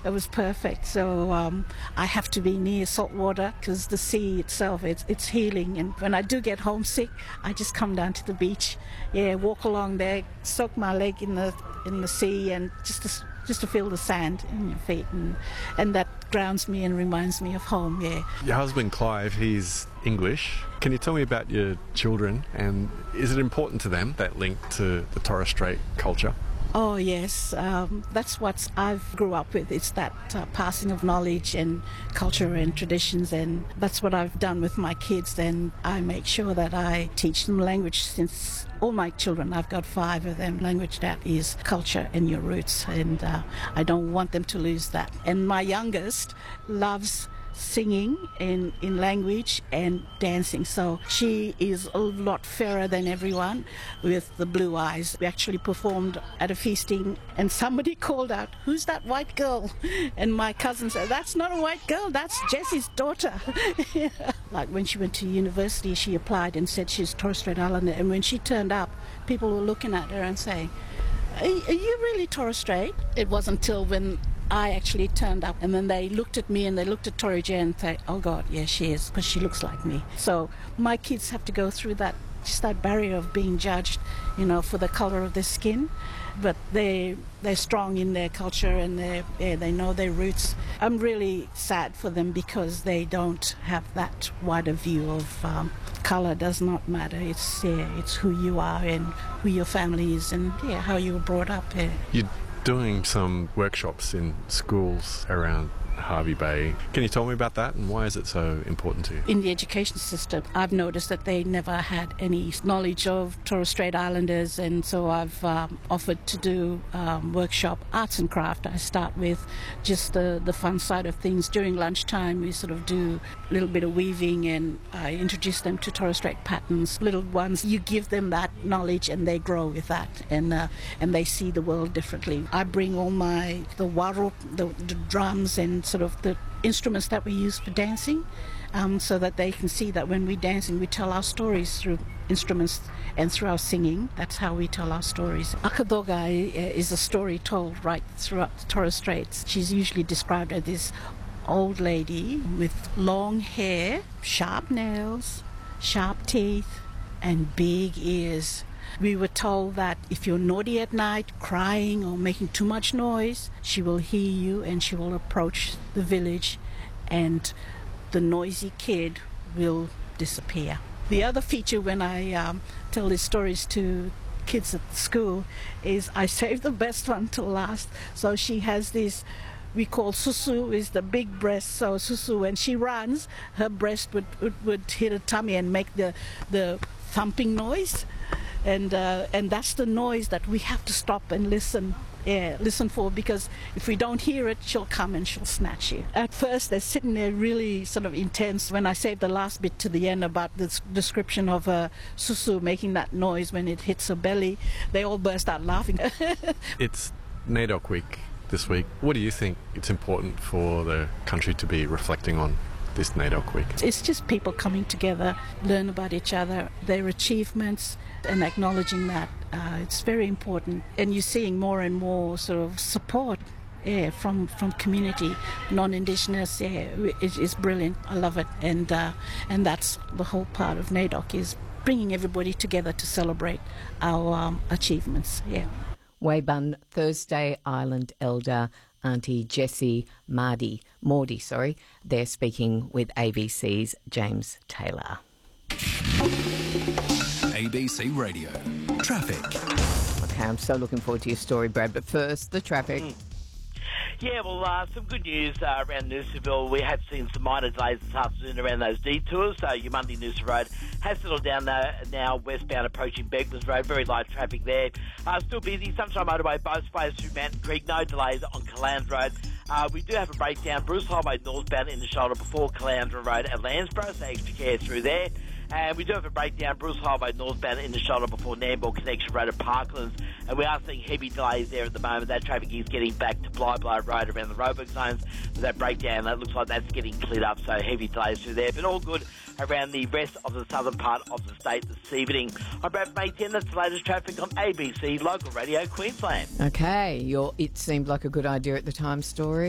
it was perfect. So I have to be near salt water because the sea itself, it's healing. And when I do get homesick, I just come down to the beach, walk along there, soak my leg in the sea, and just to feel the sand in your feet, and that grounds me and reminds me of home. Your husband Clive, he's English. Can you tell me about your children, and is it important to them, that link to the Torres Strait culture? Oh yes, that's what I've grew up with. It's that passing of knowledge and culture and traditions, and that's what I've done with my kids. And I make sure that I teach them language. Since all my children, I've got 5 of them, language that is culture and your roots, and I don't want them to lose that. And my youngest loves singing in language and dancing, so she is a lot fairer than everyone with the blue eyes. We actually performed at a feasting and somebody called out, "Who's that white girl?" And my cousin said, "That's not a white girl, that's Jesse's daughter." Like when she went to university, she applied and said she's Torres Strait Islander, and when she turned up, people were looking at her and saying, "Are you really Torres Strait?" It wasn't until when I actually turned up, and then they looked at me and they looked at Torres and said, "Oh God, yeah, she is, because she looks like me." So my kids have to go through that barrier of being judged, for the color of their skin, but they're strong in their culture, and they know their roots. I'm really sad for them because they don't have that wider view of color does not matter. It's who you are and who your family is, and how you were brought up. You're doing some workshops in schools around Hervey Bay. Can you tell me about that, and why is it so important to you? In the education system, I've noticed that they never had any knowledge of Torres Strait Islanders, and so I've offered to do workshop arts and craft. I start with just the fun side of things. During lunchtime, we sort of do a little bit of weaving, and I introduce them to Torres Strait patterns. Little ones, you give them that knowledge and they grow with that, and they see the world differently. I bring all the waro, the drums, and sort of the instruments that we use for dancing, so that they can see that when we're dancing, we tell our stories through instruments and through our singing. That's how we tell our stories. Akadogai is a story told right throughout the Torres Straits. She's usually described as this old lady with long hair, sharp nails, sharp teeth, and big ears. We were told that if you're naughty at night, crying or making too much noise, she will hear you and she will approach the village, and the noisy kid will disappear. The other feature when I tell these stories to kids at school is I save the best one till last. So she has this, we call susu, is the big breast. So susu, when she runs, her breast would hit her tummy and make the thumping noise. And that's the noise that we have to stop and listen for, because if we don't hear it, she'll come and she'll snatch you. At first, they're sitting there really sort of intense. When I saved the last bit to the end about this description of susu making that noise when it hits her belly, they all burst out laughing. It's NAIDOC week this week. What do you think it's important for the country to be reflecting on this NAIDOC week? It's just people coming together, learn about each other, their achievements, and acknowledging that. It's very important. And you're seeing more and more sort of support from community, non-Indigenous. It's brilliant. I love it. And that's the whole part of NAIDOC, is bringing everybody together to celebrate our achievements. Waybun Thursday Island elder Auntie Jessie Maudie, they're speaking with ABC's James Taylor. ABC Radio. Traffic. Okay, I'm so looking forward to your story, Brad, but first, the traffic. Yeah, well, some good news around Noosaville. We have seen some minor delays this afternoon around those detours. So your Monday Noosa Road has settled down now westbound approaching Begbers Road. Very light traffic there. Still busy. Sunshine Motorway both ways through Mountain Creek. No delays on Calandra Road. We do have a breakdown. Bruce Highway northbound in the shoulder before Calandra Road at Landsborough, so extra care through there. And we do have a breakdown, Bruce Highway northbound in the shoulder before Nambour Connection Road at Parklands. And we are seeing heavy delays there at the moment. That traffic is getting back to Blyblow Road around the Roebuck zones. With that breakdown, that looks like that's getting cleared up, so heavy delays through there. But all good around the rest of the southern part of the state this evening. I'm Brad May 10, that's the latest traffic on ABC Local Radio Queensland. Okay, it seemed like a good idea at the time story.